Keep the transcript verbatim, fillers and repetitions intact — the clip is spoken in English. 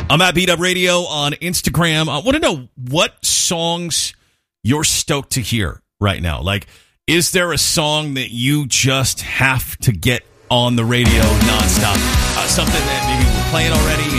I'm at Beat Up Radio on Instagram. I want to know what songs you're stoked to hear right now. Like, is there a song that you just have to get on the radio nonstop? Uh, something that maybe we're playing already